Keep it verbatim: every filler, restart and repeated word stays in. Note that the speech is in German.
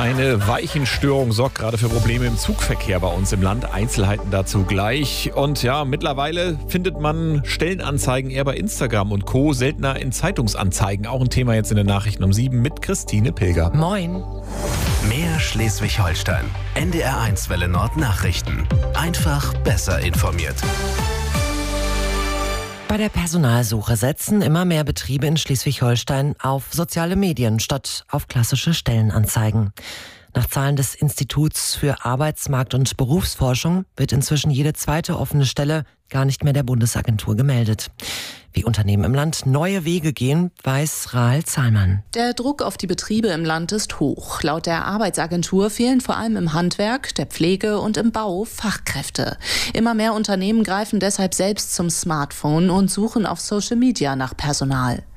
Eine Weichenstörung sorgt gerade für Probleme im Zugverkehr bei uns im Land. Einzelheiten dazu gleich. Und ja, mittlerweile findet man Stellenanzeigen eher bei Instagram und Co., seltener in Zeitungsanzeigen. Auch ein Thema jetzt in den Nachrichten um sieben mit Christine Pilger. Moin. Mehr Schleswig-Holstein. N D R eins Welle Nord Nachrichten. Einfach besser informiert. Bei der Personalsuche setzen immer mehr Betriebe in Schleswig-Holstein auf soziale Medien statt auf klassische Stellenanzeigen. Nach Zahlen des Instituts für Arbeitsmarkt- und Berufsforschung wird inzwischen jede zweite offene Stelle gar nicht mehr der Bundesagentur gemeldet. Wie Unternehmen im Land neue Wege gehen, weiß Rahel Zahlmann. Der Druck auf die Betriebe im Land ist hoch. Laut der Arbeitsagentur fehlen vor allem im Handwerk, der Pflege und im Bau Fachkräfte. Immer mehr Unternehmen greifen deshalb selbst zum Smartphone und suchen auf Social Media nach Personal.